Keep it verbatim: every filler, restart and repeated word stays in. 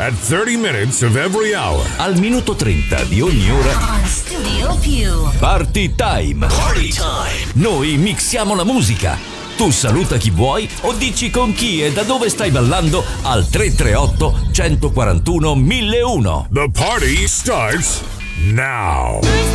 At thirty minutes of every hour. Al minuto trenta di ogni ora. Studio Più. Party time. Party time. Noi mixiamo la musica. Tu saluta chi vuoi o dici con chi e da dove stai ballando al tre tre otto, uno quattro uno, mille uno. The party starts now.